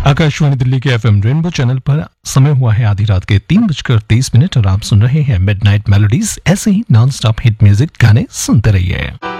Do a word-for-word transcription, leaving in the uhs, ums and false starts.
आकाशवाणी दिल्ली के FM rainbow channel पर समय हुआ है आधी रात के तीन बजकर तीस मिनट और आप सुन रहे हैं मिडनाइट मेलोडीज। ऐसे ही नॉन स्टॉप हिट म्यूजिक गाने सुनते रहिए।